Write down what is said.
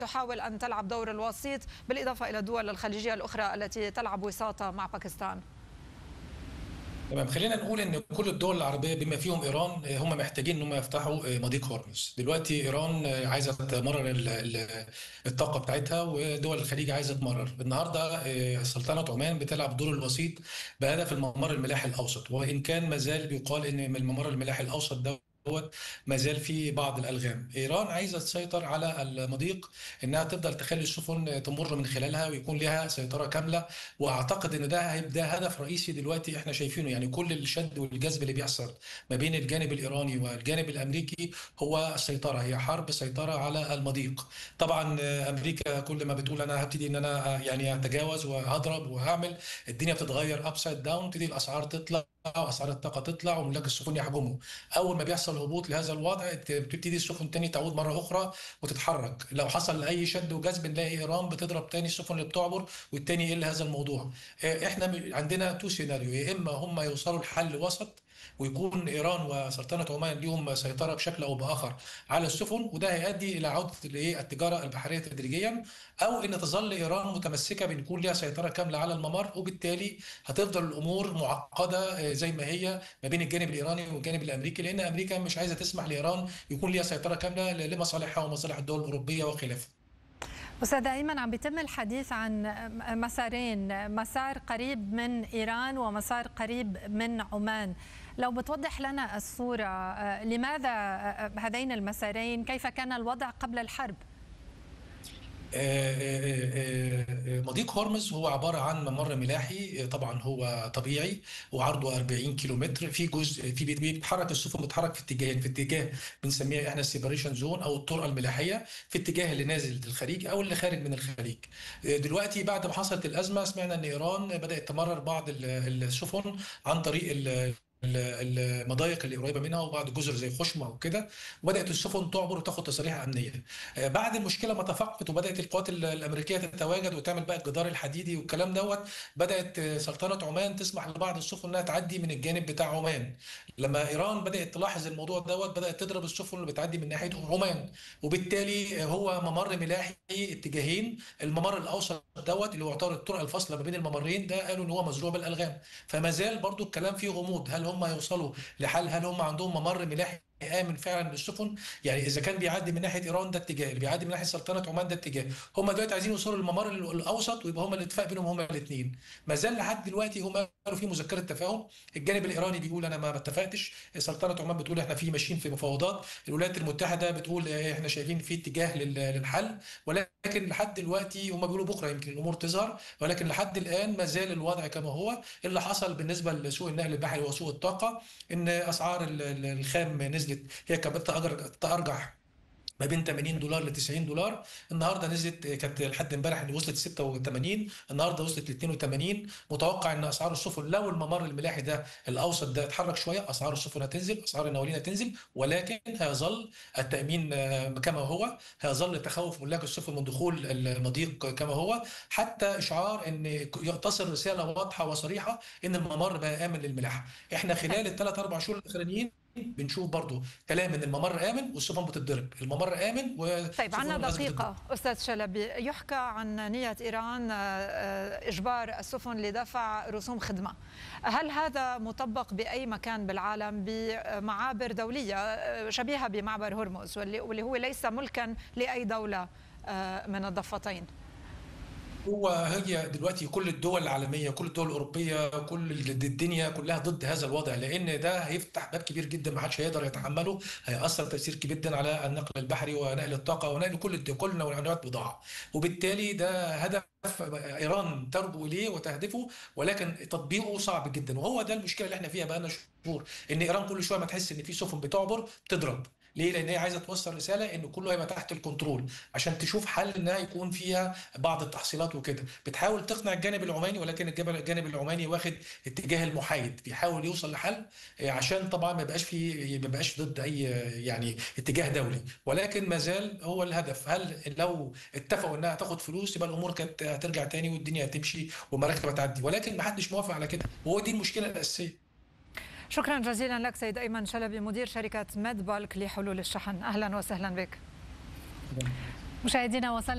تحاول أن تلعب دور الوسيط بالإضافة إلى الدول الخليجية الأخرى التي تلعب وساطة مع باكستان؟ تمام، خلينا نقول ان كل الدول العربيه بما فيهم ايران هم محتاجين ان هم يفتحوا مضيق هرمز. دلوقتي ايران عايزه تمرر الطاقه بتاعتها، ودول الخليج عايزه تمرر. النهارده سلطنه عمان بتلعب دور الوسيط بهدف الممر الملاحي الاوسط، وان كان ما زال بيقال ان الممر الملاحي الاوسط دوت ما زال في بعض الالغام. ايران عايزه تسيطر على المضيق، انها تفضل تخلي السفن تمر من خلالها ويكون لها سيطره كامله. واعتقد ان ده هيبقى هدف رئيسي دلوقتي احنا شايفينه. يعني كل الشد والجذب اللي بيحصل ما بين الجانب الايراني والجانب الامريكي هو السيطره، هي حرب سيطره على المضيق. طبعا امريكا كل ما بتقول انا هبتدي ان انا يعني اتجاوز وهضرب وهعمل، الدنيا بتتغير ابسايد داون، تبتدي الاسعار تطلع واسعار الطاقه تطلع وملاك السفن يحجموا. اول ما بيحصل هبوط لهذا الوضع بتبتدي السفن تاني تعود مره اخرى وتتحرك. لو حصل اي شد وجذب نلاقي ايران بتضرب تاني السفن اللي بتعبر، والتاني يقل هذا الموضوع. احنا عندنا تو سيناريو: يا اما هم يوصلوا لحل وسط ويكون ايران وسلطنه عمان ليهم سيطره بشكل او باخر على السفن، وده هيؤدي الى عوده التجاره البحريه تدريجيا، او ان تظل ايران متمسكه بان يكون لها سيطره كامله على الممر، وبالتالي هتفضل الامور معقده زي ما هي ما بين الجانب الايراني والجانب الامريكي، لان امريكا مش عايزه تسمح لايران يكون لها سيطره كامله لمصالحها ومصالح الدول الاوروبيه وخلافه. أستاذ أيمن، عم بيتم الحديث عن مسارين، مسار قريب من إيران ومسار قريب من عمان. لو بتوضح لنا الصورة، لماذا هذين المسارين؟ كيف كان الوضع قبل الحرب؟ مضيق هرمز هو عبارة عن ممر ملاحي، طبعا هو طبيعي وعرضه 40 كيلومتر. في جزء في بيتحرك السفن، بتتحرك في اتجاهين، في اتجاه بنسميها احنا السيبريشن زون او الطرقة الملاحية، في اتجاه اللي نازل للخليج او اللي خارج من الخليج. دلوقتي بعد ما حصلت الأزمة سمعنا ان ايران بدأت تمرر بعض السفن عن طريق المضايق اللي قريبه منها وبعض الجزر زي خشمه وكده، وبدات السفن تعبر وتاخد تصاريح امنيه. بعد المشكله ما تفاقمت وبدات القوات الامريكيه تتواجد وتعمل بقى الجدار الحديدي والكلام دوت، بدات سلطنه عمان تسمح لبعض السفن انها تعدي من الجانب بتاع عمان. لما ايران بدات تلاحظ الموضوع دوت بدات تضرب السفن اللي بتعدي من ناحيه عمان، وبالتالي هو ممر ملاحي اتجاهين. الممر الاوسط دوت اللي هو يعتبر الطرق الفاصله ما بين الممرين ده، قالوا ان هو مزروع بالالغام. فما زال برضو الكلام فيه غموض، هل هم يوصلوا لحل؟ هل هم عندهم ممر ملاحي امن فعلا للسفن؟ يعني اذا كان بيعدي من ناحيه ايران ده اتجاه، اللي بيعدي من ناحيه سلطنه عمان ده اتجاه، هم دلوقتي عايزين يوصلوا للممر الاوسط ويبقى هم الاتفاق بينهم هم الاثنين. ما زال لحد دلوقتي هم قالوا في مذكره تفاهم، الجانب الايراني بيقول انا ما اتفقتش، سلطنه عمان بتقول احنا في ماشيين في مفاوضات، الولايات المتحده بتقول احنا شايفين في اتجاه للحل. ولكن لحد دلوقتي هم بيقولوا بكره يمكن الامور تظهر، ولكن لحد الان ما زال الوضع كما هو. اللي حصل بالنسبه لسوق النقل البحري وسوق الطاقه ان اسعار الخام نزلت، هي كانت تأرجح ما بين $80 ل $90. النهارده نزلت، كانت لحد امبارح اللي وصلت 86، النهارده وصلت ل 82. متوقع ان اسعار السفن لو الممر الملاحي ده الاوسط ده اتحرك شويه، اسعار السفن هتنزل، اسعار النوالين هتنزل، ولكن هيظل التامين كما هو، هيظل تخوف ملاك السفن من دخول المضيق كما هو، حتى اشعار ان تصل رساله واضحه وصريحه ان الممر بقى امن للملاحه. احنا خلال الثلاث اربع شهور الاخرانيين بنشوف برضو كلام ان الممر امن والسفن بتتضرب، الممر امن طيب، وسفن عندنا الغاز بتتضرب. دقيقة أستاذ شلبي. يحكى عن نية إيران إجبار السفن لدفع رسوم خدمة، هل هذا مطبق بأي مكان بالعالم بمعابر دولية شبيهة بمعبر هرمز واللي هو ليس ملكا لأي دولة من الضفتين؟ هي دلوقتي كل الدول العالميه، كل الدول الاوروبيه، كل الدنيا كلها ضد هذا الوضع، لان ده هيفتح باب كبير جدا ما حدش هيقدر يتحمله، هيأثر تأثير كبير جدا على النقل البحري ونقل الطاقه ونقل كل نوعيات بضاعه. وبالتالي ده هدف ايران ترجو اليه وتهدفه، ولكن تطبيقه صعب جدا. وهو ده المشكله اللي احنا فيها بقى لنا شهور، ان ايران كل شويه ما تحس ان في سفن بتعبر تضرب. ليه؟ لان هي عايزه توصل رساله ان كله هيبقى تحت الكنترول، عشان تشوف حل انها يكون فيها بعض التحصيلات وكده. بتحاول تقنع الجانب العماني، ولكن الجانب العماني واخد اتجاه المحايد، بيحاول يوصل لحل عشان طبعا ما يبقاش ضد اي يعني اتجاه دولي. ولكن ما زال هو الهدف، هل لو اتفقوا انها تاخد فلوس يبقى الامور كانت هترجع تاني والدنيا هتمشي ومراكب هتعدي، ولكن ما حدش موافق على كده، وهو دي المشكله الاساسيه. شكرا جزيلا لك سيد أيمن شلبي، مدير شركة ميد بالك لحلول الشحن. أهلا وسهلا بك. مشاهدينا، وصلنا